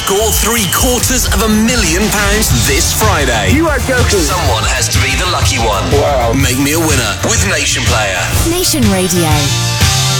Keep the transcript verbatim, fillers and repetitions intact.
score three quarters of a million pounds this Friday. You are joking. Someone has to be the lucky one. Wow. Make me a winner with Nation Player. Nation Radio.